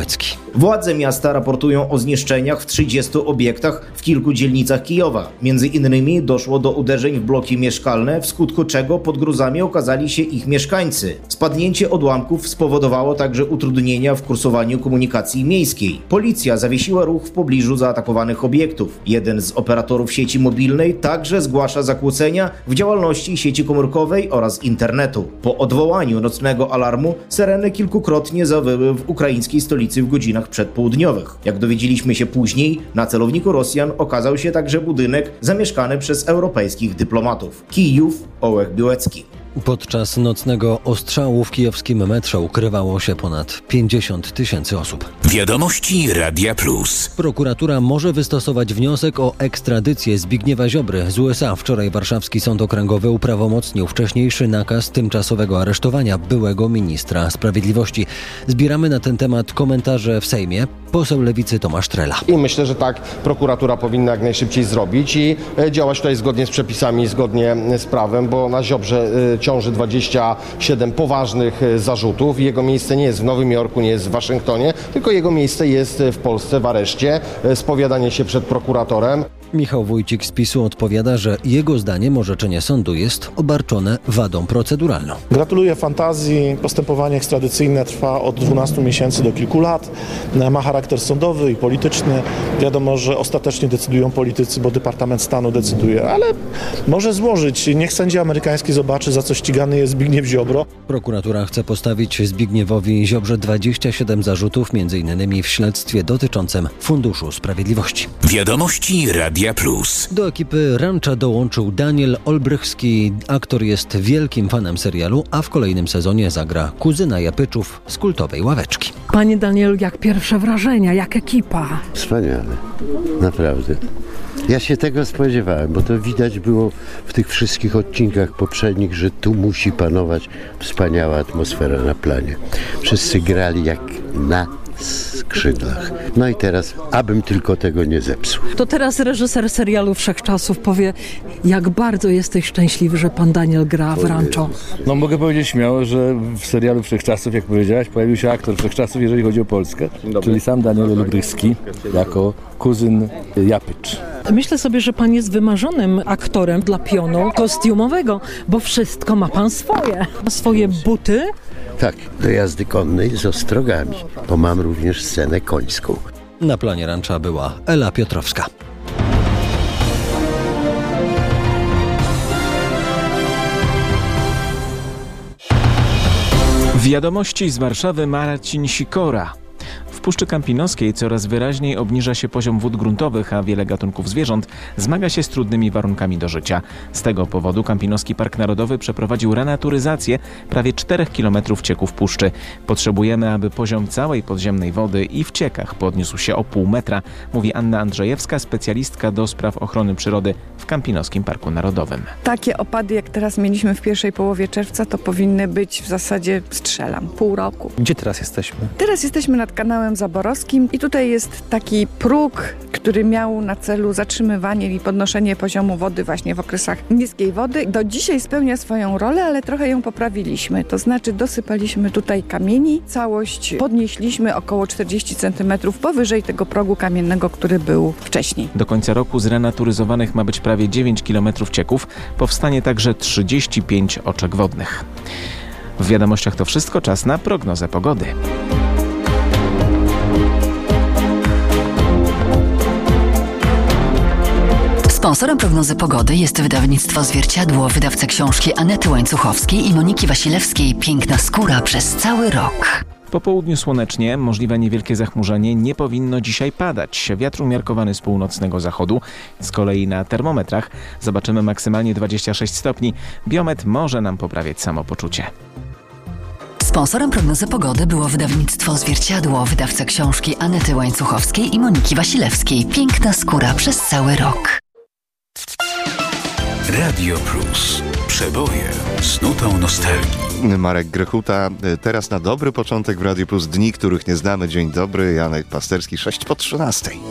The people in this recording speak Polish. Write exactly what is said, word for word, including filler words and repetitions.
Władze miasta raportują o zniszczeniach w trzydziestu obiektach w kilku dzielnicach Kijowa. Między innymi doszło do uderzeń w bloki mieszkalne, w skutku czego pod gruzami okazali się ich mieszkańcy. Spadnięcie odłamków spowodowało także utrudnienia w kursowaniu komunikacji miejskiej. Policja zawiesiła ruch w pobliżu zaatakowanych obiektów. Jeden z operatorów sieci mobilnej także zgłasza zakłócenia w działalności sieci komórkowej oraz internetu. Po odwołaniu nocnego alarmu syreny kilkukrotnie zawyły w ukraińskiej stolicy w godzinach przedpołudniowych. Jak dowiedzieliśmy się później, na celowniku Rosjan okazał się także budynek zamieszkany przez europejskich dyplomatów. Kijów, Ołech Białecki. Podczas nocnego ostrzału w kijowskim metrze ukrywało się ponad pięćdziesiąt tysięcy osób. Wiadomości Radia Plus. Prokuratura może wystosować wniosek o ekstradycję Zbigniewa Ziobry z U S A. Wczoraj warszawski sąd okręgowy uprawomocnił wcześniejszy nakaz tymczasowego aresztowania byłego ministra sprawiedliwości. Zbieramy na ten temat komentarze w Sejmie. Poseł Lewicy Tomasz Trela. I myślę, że tak prokuratura powinna jak najszybciej zrobić i działać tutaj zgodnie z przepisami, zgodnie z prawem, bo na Ziobrze ciąży dwadzieścia siedem poważnych zarzutów. Jego miejsce nie jest w Nowym Jorku, nie jest w Waszyngtonie, tylko jego miejsce jest w Polsce, w areszcie. Spowiadanie się przed prokuratorem. Michał Wójcik z PiSu odpowiada, że jego zdaniem orzeczenie sądu jest obarczone wadą proceduralną. Gratuluję fantazji. Postępowanie ekstradycyjne trwa od dwunastu miesięcy do kilku lat. Ma charakter sądowy i polityczny. Wiadomo, że ostatecznie decydują politycy, bo Departament Stanu decyduje, ale może złożyć. Niech sędzia amerykański zobaczy, za co ścigany jest Zbigniew Ziobro. Prokuratura chce postawić Zbigniewowi Ziobrze dwadzieścia siedem zarzutów, między innymi w śledztwie dotyczącym Funduszu Sprawiedliwości. Wiadomości Radia Plus. Do ekipy Rancza dołączył Daniel Olbrychski. Aktor jest wielkim fanem serialu, a w kolejnym sezonie zagra kuzyna Japyczów z kultowej Ławeczki. Panie Danielu, jak pierwsze wrażenia, jak ekipa? Wspaniale, naprawdę. Ja się tego spodziewałem, bo to widać było w tych wszystkich odcinkach poprzednich, że tu musi panować wspaniała atmosfera na planie. Wszyscy grali jak na skrzydłach. No i teraz, abym tylko tego nie zepsuł. To teraz reżyser serialu Wszechczasów powie, jak bardzo jesteś szczęśliwy, że pan Daniel gra w Rancho. No mogę powiedzieć śmiało, że w serialu Wszechczasów, jak powiedziałaś, pojawił się aktor Wszechczasów, jeżeli chodzi o Polskę, czyli sam Daniel Olbrychski jako kuzyn Japycz. Myślę sobie, że pan jest wymarzonym aktorem dla pionu kostiumowego, bo wszystko ma pan swoje. Ma swoje buty. Tak, do jazdy konnej z ostrogami, bo mam również scenę końską. Na planie Rancha była Ela Piotrowska. Wiadomości z Warszawy, Marcin Sikora. W Puszczy Kampinoskiej coraz wyraźniej obniża się poziom wód gruntowych, a wiele gatunków zwierząt zmaga się z trudnymi warunkami do życia. Z tego powodu Kampinoski Park Narodowy przeprowadził renaturyzację prawie czterech kilometrów cieków puszczy. Potrzebujemy, aby poziom całej podziemnej wody i w ciekach podniósł się o pół metra, mówi Anna Andrzejewska, specjalistka do spraw ochrony przyrody w Kampinoskim Parku Narodowym. Takie opady, jak teraz mieliśmy w pierwszej połowie czerwca, to powinny być w zasadzie, strzelam, pół roku. Gdzie teraz jesteśmy? Teraz jesteśmy nad kanałem Zaborowskim i tutaj jest taki próg, który miał na celu zatrzymywanie i podnoszenie poziomu wody właśnie w okresach niskiej wody. Do dzisiaj spełnia swoją rolę, ale trochę ją poprawiliśmy. To znaczy dosypaliśmy tutaj kamieni, całość podnieśliśmy około czterdzieści centymetrów powyżej tego progu kamiennego, który był wcześniej. Do końca roku zrenaturyzowanych ma być prawie dziewięć kilometrów cieków. Powstanie także trzydzieści pięć oczek wodnych. W wiadomościach to wszystko, czas na prognozę pogody. Sponsorem prognozy pogody jest wydawnictwo Zwierciadło, wydawca książki Anety Łańcuchowskiej i Moniki Wasilewskiej Piękna skóra przez cały rok. Po południu słonecznie, możliwe niewielkie zachmurzenie, nie powinno dzisiaj padać. Wiatr umiarkowany z północnego zachodu. Z kolei na termometrach zobaczymy maksymalnie dwadzieścia sześć stopni. Biometr może nam poprawiać samopoczucie. Sponsorem prognozy pogody było wydawnictwo Zwierciadło, wydawca książki Anety Łańcuchowskiej i Moniki Wasilewskiej Piękna skóra przez cały rok. Radio Plus. Przeboje z nutą nostalgii. Marek Grechuta. Teraz na dobry początek w Radio Plus. Dni, których nie znamy. Dzień dobry. Janek Pasterski, sześć po trzynastej.